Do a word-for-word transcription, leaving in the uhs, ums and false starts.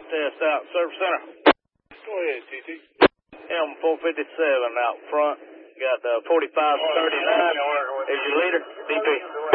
test out, Service Center. Go ahead, T T. M four fifty-seven out front. Got uh, forty-five thirty-nine. Is your leader, D P.